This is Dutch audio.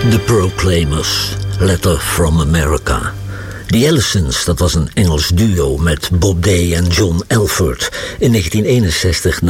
The Proclaimers, Letter from America. The Allisons, dat was een Engels duo met Bob Day en John Elford. In 1961